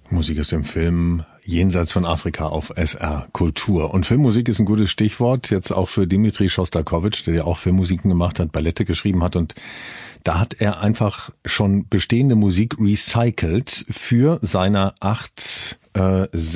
Musik ist im Film Jenseits von Afrika auf SR Kultur. Und Filmmusik ist ein gutes Stichwort, jetzt auch für Dimitri Schostakowitsch, der ja auch Filmmusiken gemacht hat, Ballette geschrieben hat. Und da hat er einfach schon bestehende Musik recycelt für seine 8